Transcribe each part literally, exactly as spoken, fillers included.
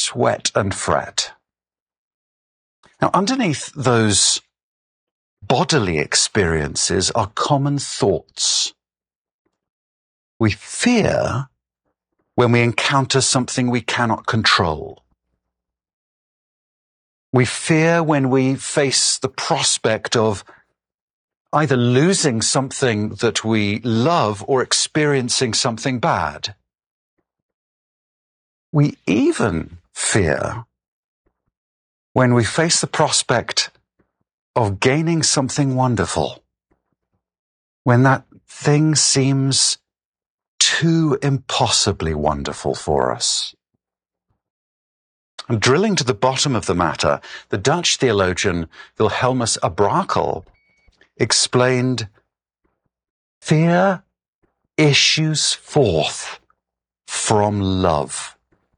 sweat and fret. Now, underneath those bodily experiences are common thoughts. We fear when we encounter something we cannot control. We fear when we face the prospect of either losing something that we love or experiencing something bad. We even fear when we face the prospect of gaining something wonderful, when that thing seems too impossibly wonderful for us. And drilling to the bottom of the matter, the Dutch theologian Wilhelmus à Brakel explained, fear issues forth from love.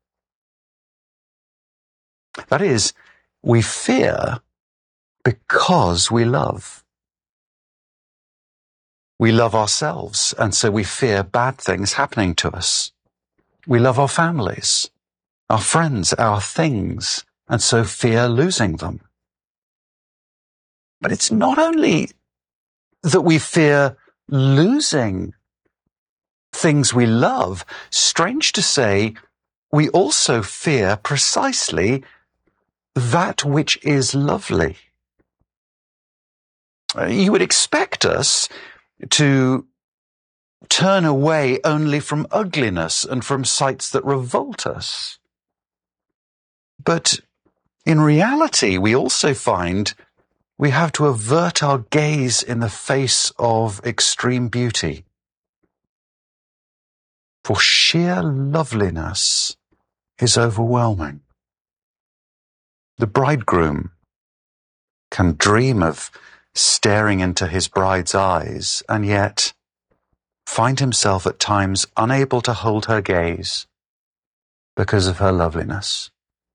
That is, we fear because we love. We love ourselves, and so we fear bad things happening to us. We love our families, our friends, our things, and so fear losing them. But it's not only that we fear losing things we love. Strange to say, we also fear precisely that which is lovely. You would expect us to turn away only from ugliness and from sights that revolt us. But in reality, we also find we have to avert our gaze in the face of extreme beauty. For sheer loveliness is overwhelming. The bridegroom can dream of staring into his bride's eyes and yet find himself at times unable to hold her gaze because of her loveliness.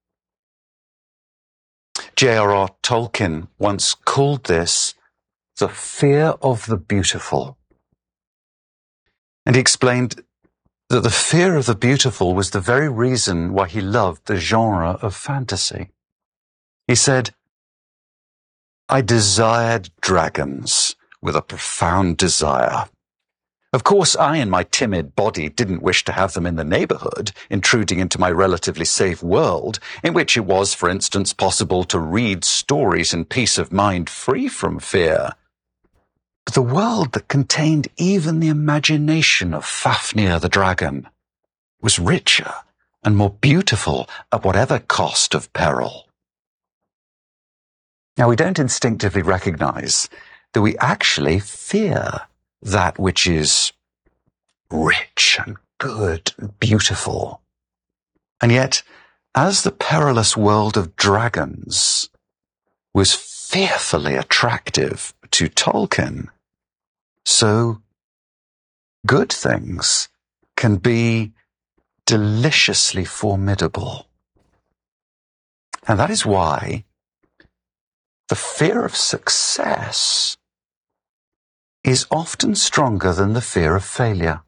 J R R Tolkien once called this the fear of the beautiful. And he explained that the fear of the beautiful was the very reason why he loved the genre of fantasy. He said, I desired dragons with a profound desire. Of course, I in my timid body didn't wish to have them in the neighborhood, intruding into my relatively safe world, in which it was, for instance, possible to read stories in peace of mind free from fear. But the world that contained even the imagination of Fafnir the dragon was richer and more beautiful at whatever cost of peril. Now, we don't instinctively recognize that we actually fear that which is rich and good and beautiful. And yet, as the perilous world of dragons was fearfully attractive to Tolkien, so good things can be deliciously formidable. And that is why the fear of success is often stronger than the fear of failure.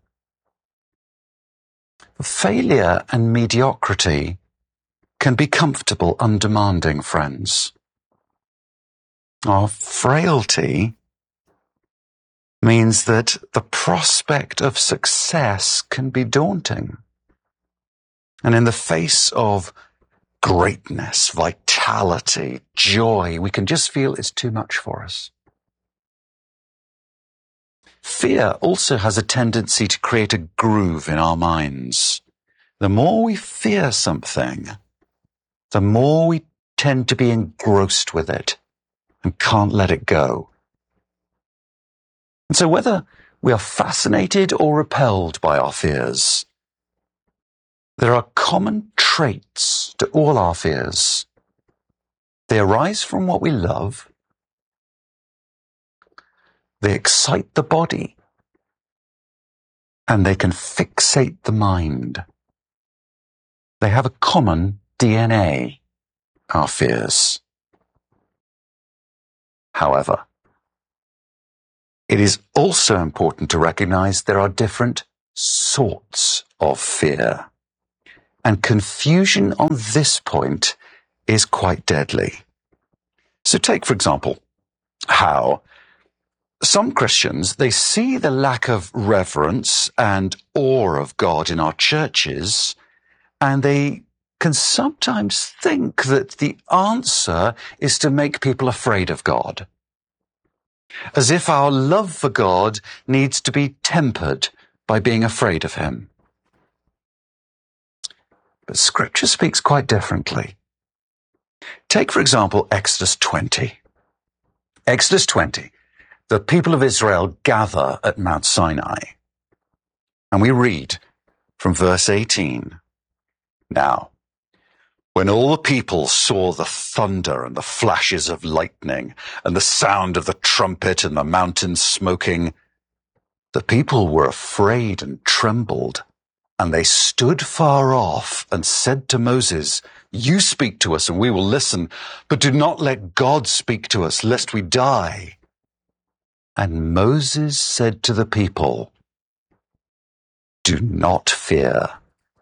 Failure and mediocrity can be comfortable, undemanding friends. Our frailty means that the prospect of success can be daunting. And in the face of greatness, vitality, joy, we can just feel it's too much for us. Fear also has a tendency to create a groove in our minds. The more we fear something, the more we tend to be engrossed with it and can't let it go. And so whether we are fascinated or repelled by our fears, there are common traits to all our fears. They arise from what we love. They excite the body, and they can fixate the mind. They have a common D N A, our fears. However, it is also important to recognize there are different sorts of fear. And confusion on this point is quite deadly. So take, for example, how some Christians, they see the lack of reverence and awe of God in our churches, and they can sometimes think that the answer is to make people afraid of God. As if our love for God needs to be tempered by being afraid of him. But Scripture speaks quite differently. Take, for example, Exodus twenty. Exodus twenty. The people of Israel gather at Mount Sinai. And we read from verse eighteen. Now, when all the people saw the thunder and the flashes of lightning and the sound of the trumpet and the mountain smoking, the people were afraid and trembled, and they stood far off and said to Moses, "You speak to us and we will listen, but do not let God speak to us, lest we die." And Moses said to the people, "Do not fear,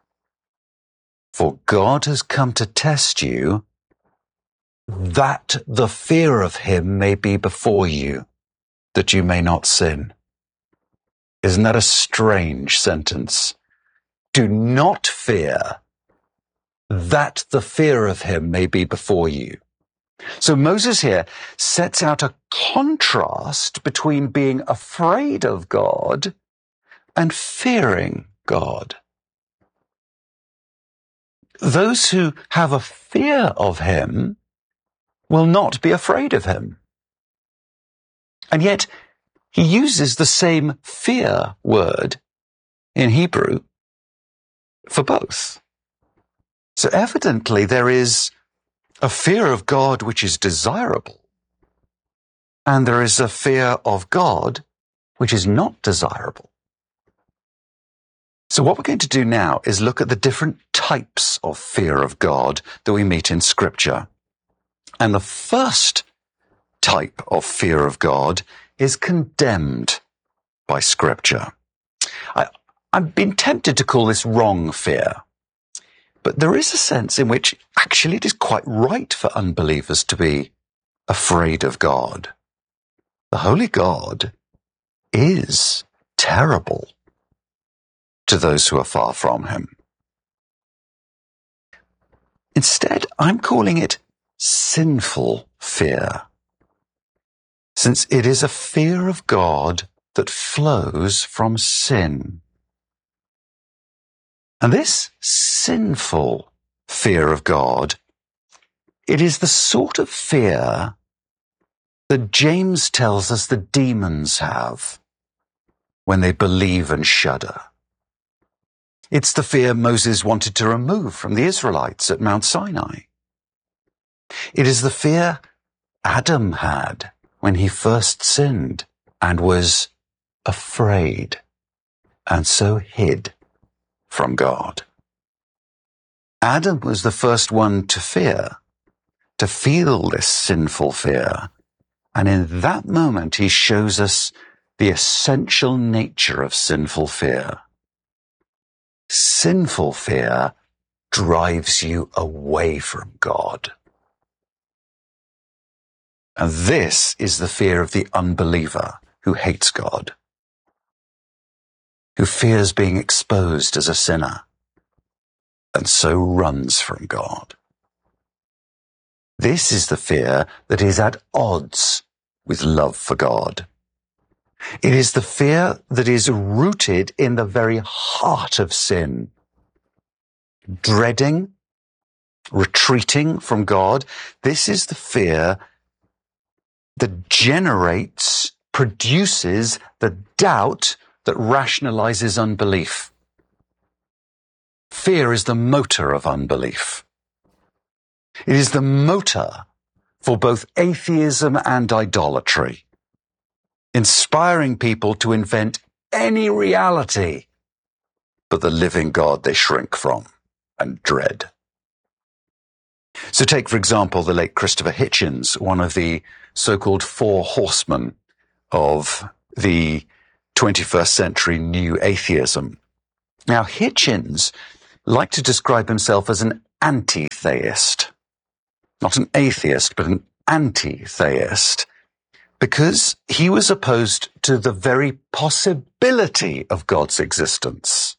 for God has come to test you, that the fear of him may be before you, that you may not sin." Isn't that a strange sentence? Do not fear, that the fear of him may be before you. So Moses here sets out a contrast between being afraid of God and fearing God. Those who have a fear of him will not be afraid of him. And yet, he uses the same fear word in Hebrew for both. So evidently there is a fear of God which is desirable, and there is a fear of God which is not desirable. So what we're going to do now is look at the different types of fear of God that we meet in Scripture. And the first type of fear of God is condemned by Scripture. I, I've been tempted to call this wrong fear, but there is a sense in which actually it is quite right for unbelievers to be afraid of God. The Holy God is terrible to those who are far from him. Instead, I'm calling it sinful fear, since it is a fear of God that flows from sin. And this sinful fear of God, it is the sort of fear that James tells us the demons have when they believe and shudder. It's the fear Moses wanted to remove from the Israelites at Mount Sinai. It is the fear Adam had when he first sinned and was afraid and so hid from God. Adam was the first one to fear, to feel this sinful fear, and in that moment he shows us the essential nature of sinful fear. Sinful fear drives you away from God. And this is the fear of the unbeliever who hates God, who fears being exposed as a sinner, and so runs from God. This is the fear that is at odds with love for God. It is the fear that is rooted in the very heart of sin. Dreading, retreating from God, this is the fear that generates, produces the doubt that rationalizes unbelief. Fear is the motor of unbelief. It is the motor for both atheism and idolatry, inspiring people to invent any reality but the living God they shrink from and dread. So take, for example, the late Christopher Hitchens, one of the so-called four horsemen of the twenty-first century new atheism. Now, Hitchens liked to describe himself as an anti-theist. Not an atheist, but an anti-theist, because he was opposed to the very possibility of God's existence.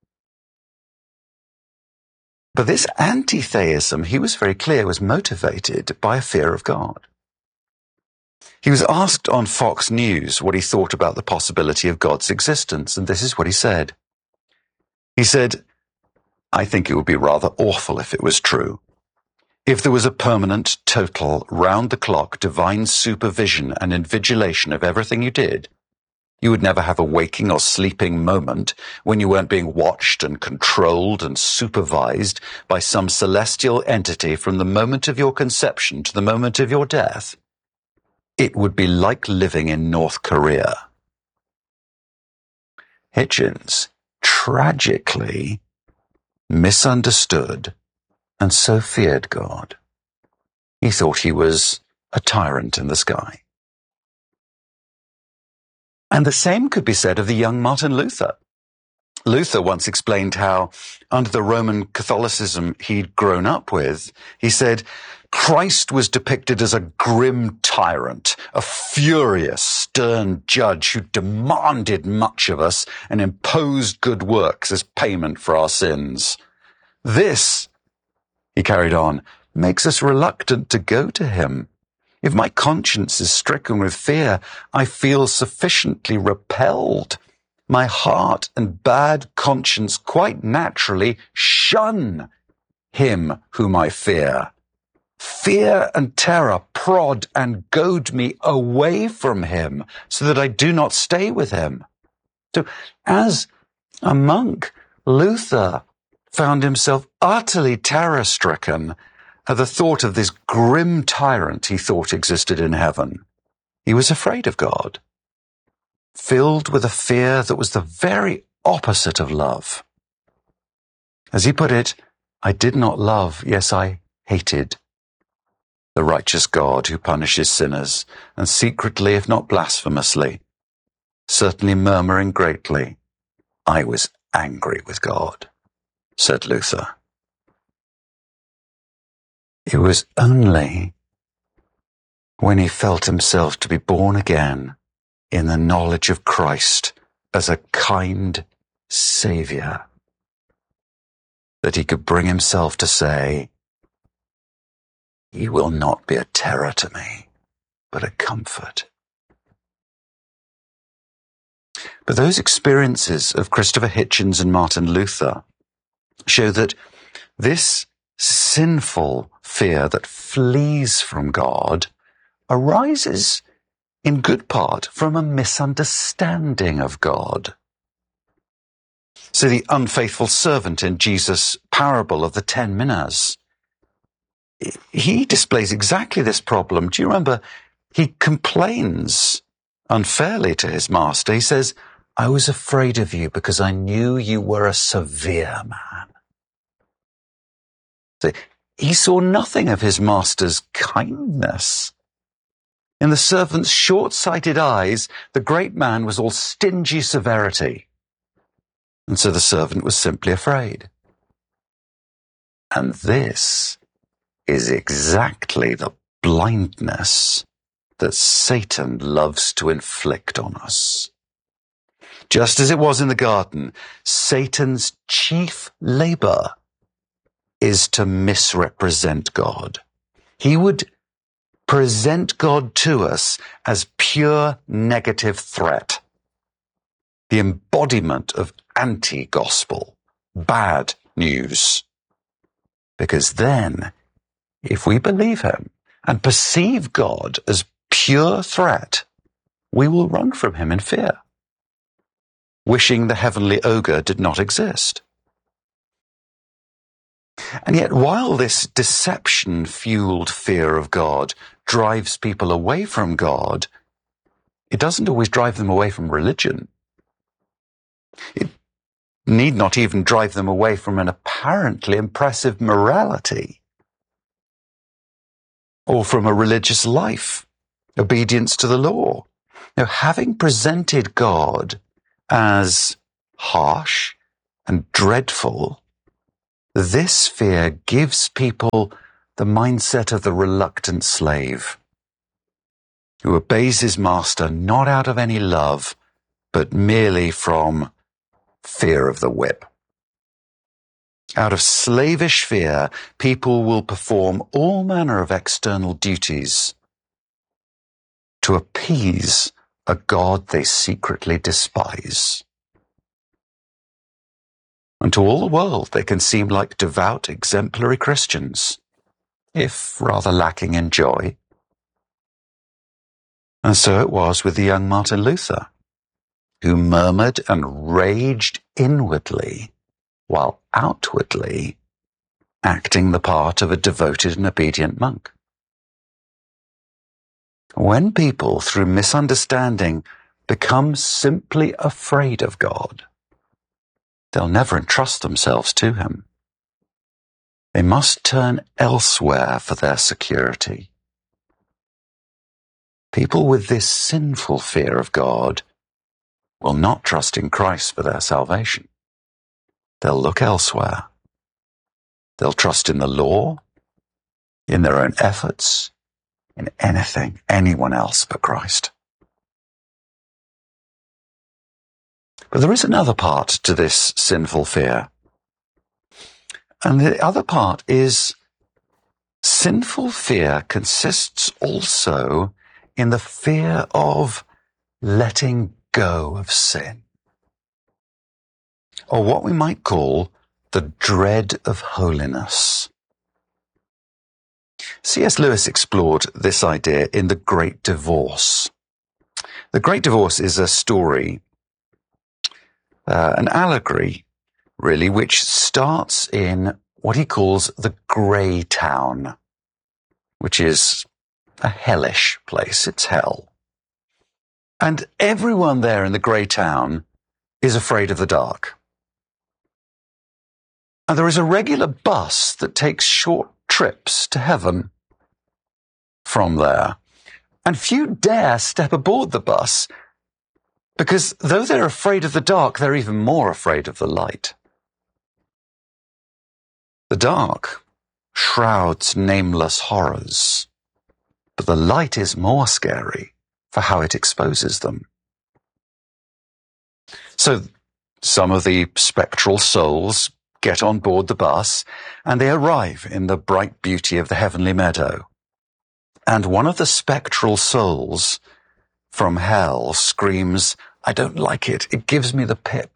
But this anti-theism, he was very clear, was motivated by a fear of God. He was asked on Fox News what he thought about the possibility of God's existence, and this is what he said. He said, "I think it would be rather awful if it was true. If there was a permanent, total, round-the-clock divine supervision and invigilation of everything you did, you would never have a waking or sleeping moment when you weren't being watched and controlled and supervised by some celestial entity from the moment of your conception to the moment of your death. It would be like living in North Korea." Hitchens tragically misunderstood and so feared God. He thought he was a tyrant in the sky. And the same could be said of the young Martin Luther. Luther once explained how, under the Roman Catholicism he'd grown up with, he said, Christ was depicted as a grim tyrant, a furious, stern judge who demanded much of us and imposed good works as payment for our sins. This, he carried on, makes us reluctant to go to him. If my conscience is stricken with fear, I feel sufficiently repelled. My heart and bad conscience quite naturally shun him whom I fear. Fear and terror prod and goad me away from him so that I do not stay with him. So, as a monk, Luther found himself utterly terror-stricken at the thought of this grim tyrant he thought existed in heaven. He was afraid of God, filled with a fear that was the very opposite of love. As he put it, I did not love, yes, I hated the righteous God who punishes sinners, and secretly, if not blasphemously, certainly murmuring greatly, I was angry with God, said Luther. It was only when he felt himself to be born again in the knowledge of Christ as a kind Saviour that he could bring himself to say, He will not be a terror to me, but a comfort. But those experiences of Christopher Hitchens and Martin Luther show that this sinful fear that flees from God arises in good part from a misunderstanding of God. So the unfaithful servant in Jesus' parable of the ten minas, he displays exactly this problem. Do you remember? He complains unfairly to his master. He says, I was afraid of you because I knew you were a severe man. So he saw nothing of his master's kindness. In the servant's short-sighted eyes, the great man was all stingy severity. And so the servant was simply afraid. And this is exactly the blindness that Satan loves to inflict on us. Just as it was in the garden, Satan's chief labor is to misrepresent God. He would present God to us as pure negative threat, the embodiment of anti-gospel, bad news. Because then, if we believe him and perceive God as pure threat, we will run from him in fear, wishing the heavenly ogre did not exist. And yet, while this deception-fueled fear of God drives people away from God, it doesn't always drive them away from religion. It need not even drive them away from an apparently impressive morality or from a religious life, obedience to the law. Now, having presented God as harsh and dreadful, This fear gives people the mindset of the reluctant slave who obeys his master not out of any love, but merely from fear of the whip. Out of slavish fear, people will perform all manner of external duties to appease a God they secretly despise. And to all the world, they can seem like devout, exemplary Christians, if rather lacking in joy. And so it was with the young Martin Luther, who murmured and raged inwardly, while outwardly acting the part of a devoted and obedient monk. When people, through misunderstanding, become simply afraid of God, they'll never entrust themselves to him. They must turn elsewhere for their security. People with this sinful fear of God will not trust in Christ for their salvation. They'll look elsewhere. They'll trust in the law, in their own efforts, in anything, anyone else but Christ. But there is another part to this sinful fear. And the other part is sinful fear consists also in the fear of letting go of sin, or what we might call the dread of holiness. C S Lewis explored this idea in The Great Divorce. The Great Divorce is a story, uh, an allegory, really, which starts in what he calls the Grey Town, which is a hellish place. It's hell. And everyone there in the Grey Town is afraid of the dark. And there is a regular bus that takes short trips to heaven from there. And few dare step aboard the bus because though they're afraid of the dark, they're even more afraid of the light. The dark shrouds nameless horrors, but the light is more scary for how it exposes them. So some of the spectral souls get on board the bus and they arrive in the bright beauty of the heavenly meadow. And one of the spectral souls from hell screams, "I don't like it. It gives me the pip."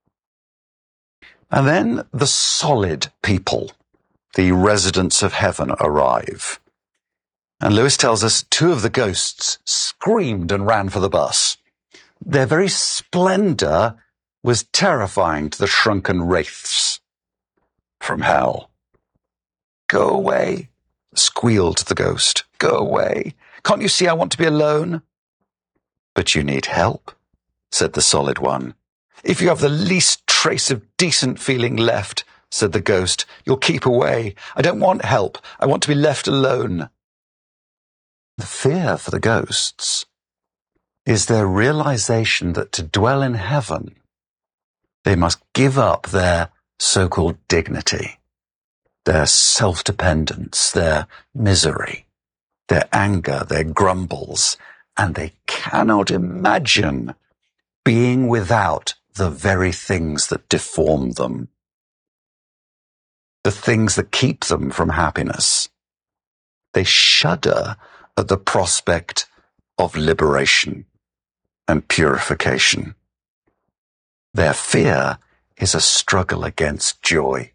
And then the solid people, the residents of heaven, arrive. And Lewis tells us two of the ghosts screamed and ran for the bus. Their very splendor was terrifying to the shrunken wraiths from hell. "Go away," squealed the ghost. "Go away. Can't you see I want to be alone?" "But you need help," said the solid one. "If you have the least trace of decent feeling left," said the ghost, "you'll keep away. I don't want help. I want to be left alone." The fear for the ghosts is their realization that to dwell in heaven, they must give up their so-called dignity, their self-dependence, their misery, their anger, their grumbles, and they cannot imagine being without the very things that deform them, the things that keep them from happiness. They shudder at the prospect of liberation and purification. Their fear is a struggle against joy.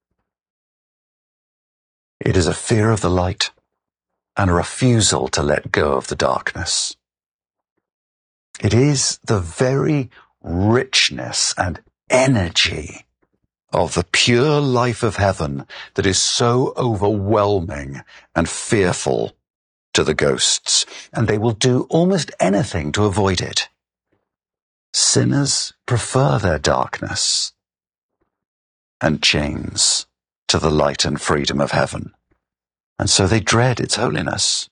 It is a fear of the light and a refusal to let go of the darkness. It is the very richness and energy of the pure life of heaven that is so overwhelming and fearful to the ghosts, and they will do almost anything to avoid it. Sinners prefer their darkness and chains to the light and freedom of heaven, and so they dread its holiness.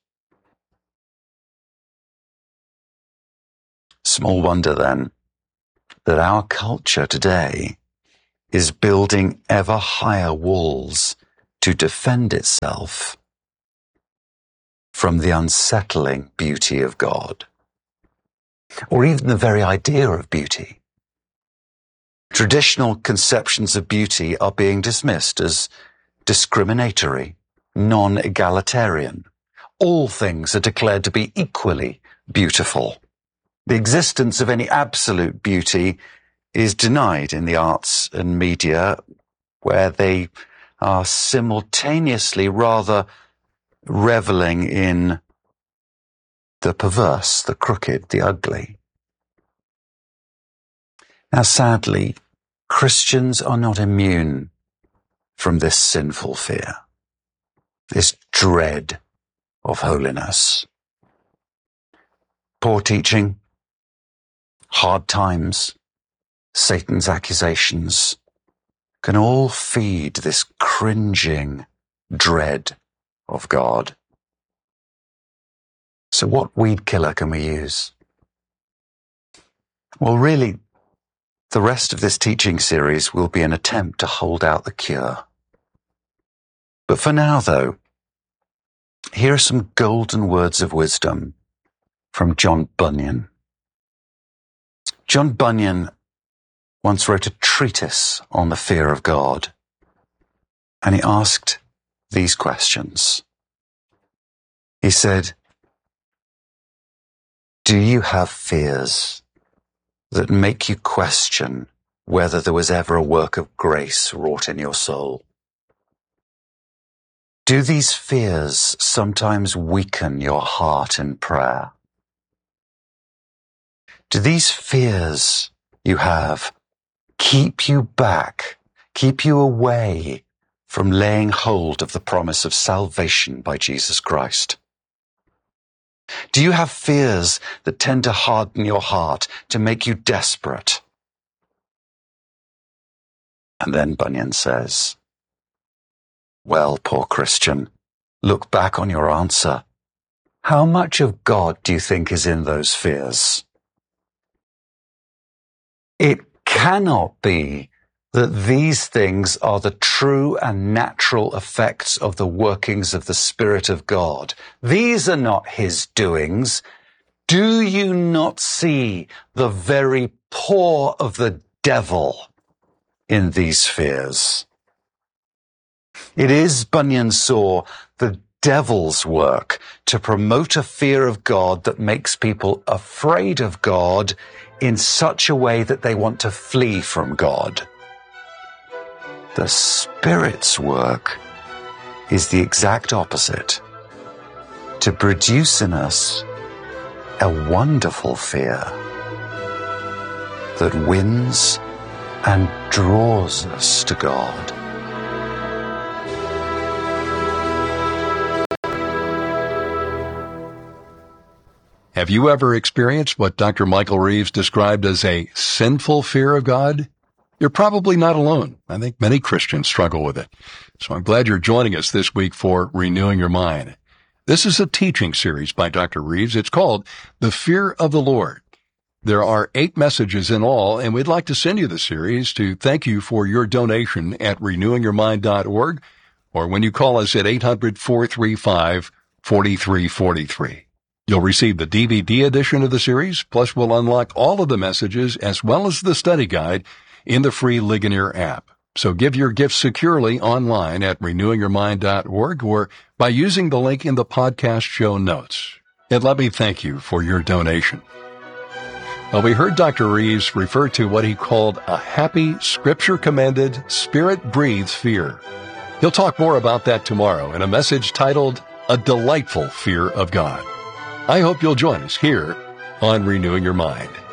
Small wonder, then, that our culture today is building ever higher walls to defend itself from the unsettling beauty of God, or even the very idea of beauty. Traditional conceptions of beauty are being dismissed as discriminatory, non-egalitarian. All things are declared to be equally beautiful. The existence of any absolute beauty is denied in the arts and media, where they are simultaneously rather reveling in the perverse, the crooked, the ugly. Now, sadly, Christians are not immune from this sinful fear, this dread of holiness. Poor teaching, hard times, Satan's accusations can all feed this cringing dread of God. So what weed killer can we use? Well, really, the rest of this teaching series will be an attempt to hold out the cure. But for now, though, here are some golden words of wisdom from John Bunyan. John Bunyan once wrote a treatise on the fear of God, and he asked these questions. He said, "Do you have fears that make you question whether there was ever a work of grace wrought in your soul? Do these fears sometimes weaken your heart in prayer? Do these fears you have keep you back, keep you away from laying hold of the promise of salvation by Jesus Christ? Do you have fears that tend to harden your heart, to make you desperate?" And then Bunyan says, "Well, poor Christian, look back on your answer. How much of God do you think is in those fears? It cannot be that these things are the true and natural effects of the workings of the Spirit of God. These are not his doings. Do you not see the very paw of the devil in these fears?" It is, Bunyan saw, the devil's work to promote a fear of God that makes people afraid of God in such a way that they want to flee from God. The Spirit's work is the exact opposite, to produce in us a wonderful fear that wins and draws us to God. Have you ever experienced what Doctor Michael Reeves described as a sinful fear of God? You're probably not alone. I think many Christians struggle with it. So I'm glad you're joining us this week for Renewing Your Mind. This is a teaching series by Doctor Reeves. It's called The Fear of the Lord. There are eight messages in all, and we'd like to send you the series to thank you for your donation at renewing your mind dot org or when you call us at eight hundred, four three five, four three four three. You'll receive the D V D edition of the series, plus we'll unlock all of the messages as well as the study guide in the free Ligonier app. So give your gift securely online at renewing your mind dot org or by using the link in the podcast show notes. And let me thank you for your donation. Well, we heard Doctor Reeves refer to what he called a happy, scripture-commended, spirit-breathed fear. He'll talk more about that tomorrow in a message titled, A Delightful Fear of God. I hope you'll join us here on Renewing Your Mind.